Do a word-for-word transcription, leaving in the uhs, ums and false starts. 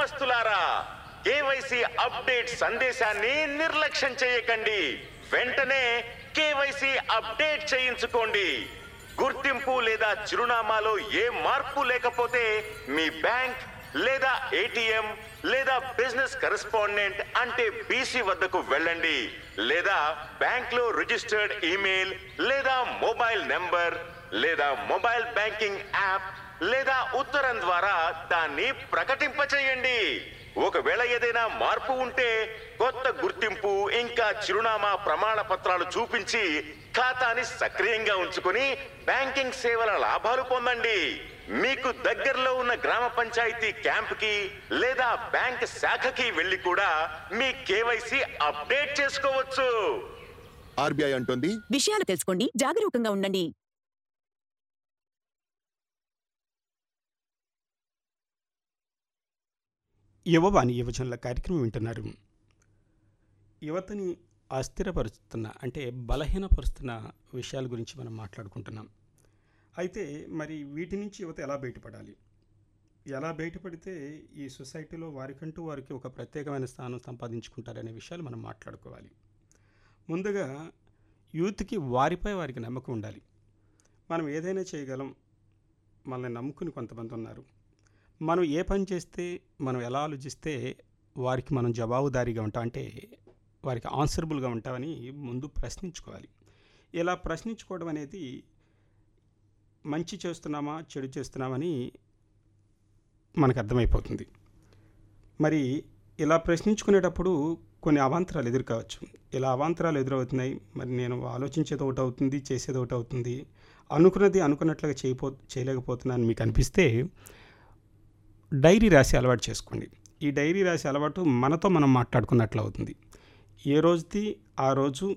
గ్రామస్తులారా, KYC update సందేశాన్ని నిర్లక్ష్యం చేయకండి. వెంటనే కేవైసీ అప్డేట్ చేయించుకోండి. గుర్తింపు లేదా చిరునామాలో ఏ మార్పు లేకపోతే మీ బ్యాంక్ లేదా ఏటీఎం లేదా బిజినెస్ కరెస్పాండెంట్ అంటే బీసీ వద్దకు వెళ్ళండి. లేదా బ్యాంక్ లో రిజిస్టర్డ్ ఈమెయిల్ లేదా మొబైల్ నెంబర్ లేదా మొబైల్ బ్యాంకింగ్ యాప్ లేదా ఉత్తరం ద్వారా దాన్ని ప్రకటింపచేయండి. ఒకవేళ ఏదైనా మార్పు ఉంటే కొత్త గుర్తింపు ఇంకా చిరునామా ప్రమాణ పత్రాలు చూపించి ఖాతాని సక్రియంగా ఉంచుకొని బ్యాంకింగ్ సేవల లాభాలు పొందండి. మీకు దగ్గరలో ఉన్న గ్రామ పంచాయతీ క్యాంప్ కి లేదా బ్యాంక్ శాఖకి వెళ్లి కూడా మీ కేవైసీ అప్డేట్ చేసుకోవచ్చు. ఆర్బీఐ అంటుంది, విషయాలు తెలుసుకోండి, జాగరూకంగా ఉండండి. యువవాణి యువజనుల కార్యక్రమం వింటున్నారు. యువతని అస్థిరపరుస్తున్న అంటే బలహీనపరుస్తున్న విషయాల గురించి మనం మాట్లాడుకుంటున్నాం. అయితే మరి వీటి నుంచి యువత ఎలా బయటపడాలి, ఎలా బయటపడితే ఈ సొసైటీలో వారికంటూ వారికి ఒక ప్రత్యేకమైన స్థానం సంపాదించుకుంటారనే విషయాలు మనం మాట్లాడుకోవాలి. ముందుగా యూత్కి వారిపై వారికి నమ్మకం ఉండాలి. మనం ఏదైనా చేయగలం, మనల్ని నమ్ముకుని కొంతమంది ఉన్నారు. మనం ఏ పని చేస్తే, మనం ఎలా ఆలోచిస్తే వారికి మనం జవాబుదారీగా ఉంటాం, అంటే వారికి ఆన్సరబుల్గా ఉంటామని ముందు ప్రశ్నించుకోవాలి. ఇలా ప్రశ్నించుకోవడం అనేది మంచి చేస్తున్నామా చెడు చేస్తున్నామని మనకు అర్థమైపోతుంది. మరి ఇలా ప్రశ్నించుకునేటప్పుడు కొన్ని అవాంతరాలు ఎదురు కావచ్చు. ఇలా అవాంతరాలు ఎదురవుతున్నాయి, మరి నేను ఆలోచించేది ఒకటి అవుతుంది, చేసేది ఒకటి అవుతుంది, అనుకున్నది అనుకున్నట్లుగా చేయపో చేయలేకపోతున్నాను మీకు అనిపిస్తే డైరీ రాసి అలవాటు చేసుకోండి. ఈ డైరీ రాసి అలవాటు మనతో మనం మాట్లాడుకున్నట్లు అవుతుంది. ఏ రోజుది ఆ రోజు